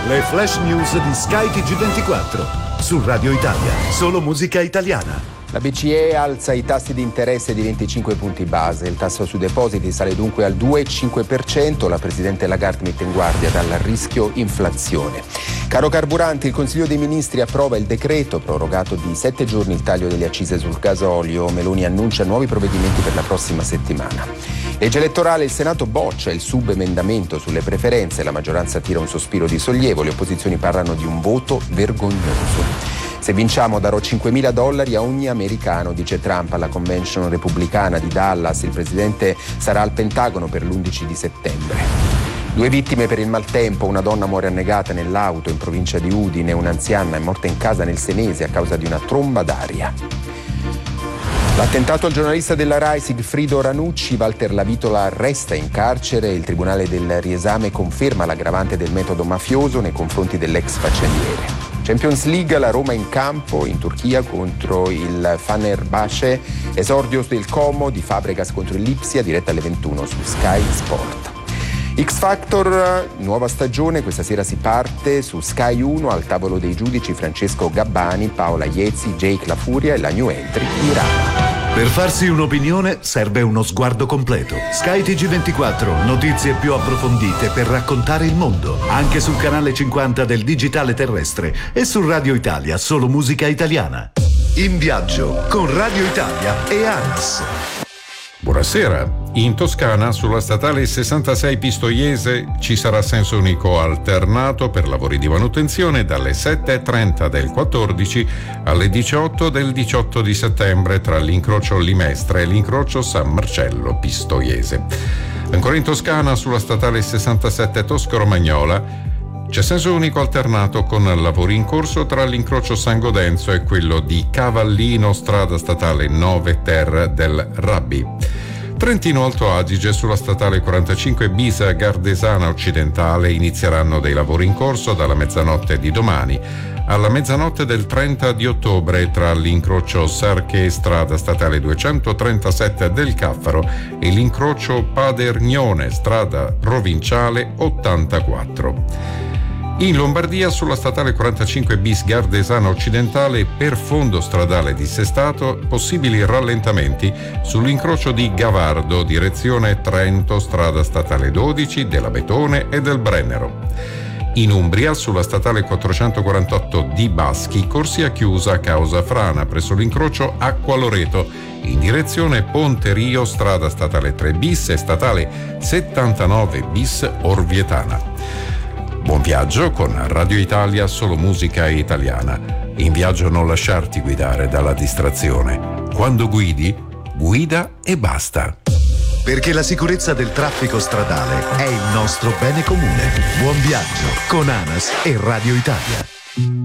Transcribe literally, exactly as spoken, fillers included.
Le flash news di Sky T G ventiquattro. Su Radio Italia, solo musica italiana. La B C E alza i tassi di interesse di venticinque punti base. Il tasso sui depositi sale dunque al due virgola cinque per cento. La Presidente Lagarde mette in guardia dal rischio inflazione. Caro carburanti, il Consiglio dei Ministri approva il decreto prorogato di sette giorni il taglio delle accise sul gasolio. Meloni annuncia nuovi provvedimenti per la prossima settimana. Legge elettorale, il Senato boccia il subemendamento sulle preferenze. La maggioranza tira un sospiro di sollievo. Le opposizioni parlano di un voto vergognoso. Se vinciamo darò cinquemila dollari a ogni americano, dice Trump alla convention repubblicana di Dallas. Il presidente sarà al Pentagono per l'undici di settembre. Due vittime per il maltempo, una donna muore annegata nell'auto in provincia di Udine, un'anziana è morta in casa nel Senese a causa di una tromba d'aria. L'attentato al giornalista della Rai Sigfrido Ranucci, Walter Lavitola resta in carcere. Il Tribunale del Riesame conferma l'aggravante del metodo mafioso nei confronti dell'ex faccendiere. Champions League, la Roma in campo in Turchia contro il Fenerbahce, esordio del Como di Fabregas contro il Lipsia, diretta alle ventuno su Sky Sport. X Factor, nuova stagione, questa sera si parte su Sky uno, al tavolo dei giudici Francesco Gabbani, Paola Iezzi, Jake La Furia e la new entry Miranda. Per farsi un'opinione serve uno sguardo completo. Sky T G ventiquattro, notizie più approfondite per raccontare il mondo. Anche sul canale cinquanta del digitale terrestre e su Radio Italia, solo musica italiana. In viaggio con Radio Italia e ANAS. Buonasera. In Toscana, sulla statale sessantasei Pistoiese, ci sarà senso unico alternato per lavori di manutenzione dalle sette e trenta del quattordici alle diciotto del diciotto di settembre tra l'incrocio Limestre e l'incrocio San Marcello Pistoiese. Ancora in Toscana, sulla statale sessantasette Tosco-Romagnola, c'è senso unico alternato con lavori in corso tra l'incrocio San Godenzo e quello di Cavallino, strada statale nove Ter del Rabbi. Trentino Alto Adige, sulla statale quarantacinque bis Gardesana Occidentale inizieranno dei lavori in corso dalla mezzanotte di domani alla mezzanotte del trenta di ottobre tra l'incrocio Sarche strada statale duecentotrentasette del Caffaro e l'incrocio Padernione strada provinciale ottantaquattro. In Lombardia, sulla statale quarantacinque bis Gardesana Occidentale per fondo stradale dissestato, possibili rallentamenti sull'incrocio di Gavardo, direzione Trento, strada statale dodici, della Betone e del Brennero. In Umbria, sulla statale quattrocentoquarantotto di Baschi, corsia chiusa a causa frana presso l'incrocio Acqua Loreto, in direzione Ponte Rio, strada statale tre bis e statale settantanove bis Orvietana. Buon viaggio con Radio Italia, solo musica italiana. In viaggio non lasciarti guidare dalla distrazione. Quando guidi, guida e basta. Perché la sicurezza del traffico stradale è il nostro bene comune. Buon viaggio con ANAS e Radio Italia.